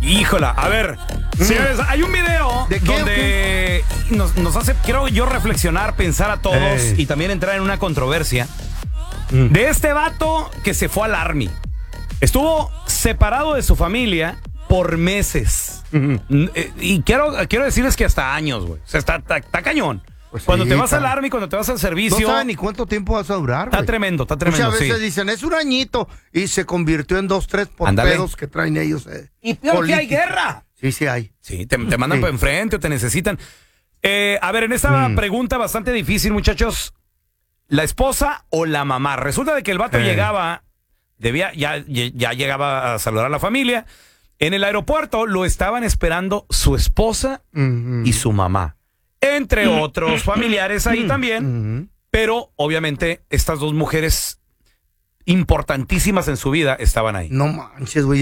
Híjola, a ver, señores, hay un video ¿De qué, donde nos hace, quiero yo reflexionar, pensar a todos y también entrar en una controversia de este vato que se fue al Army. Estuvo separado de su familia por meses. Y quiero decirles que hasta años, güey. O sea, está cañón. Pues sí, cuando te vas al Army, cuando te vas al servicio. No sabe ni cuánto tiempo vas a durar, Está güey. tremendo. Muchas veces sí. dicen, es un añito, y se convirtió en 2, 3 por Ándale. pedos que traen ellos. Y peor que hay políticos. guerra. Sí hay. Sí, te mandan para enfrente o te necesitan. A ver, en esta pregunta bastante difícil, muchachos, ¿la esposa o la mamá? Resulta de que el vato llegaba, ya llegaba a saludar a la familia. En el aeropuerto lo estaban esperando su esposa y su mamá. Entre otros familiares ahí también. Pero, obviamente, estas dos mujeres importantísimas en su vida estaban ahí. No manches, güey.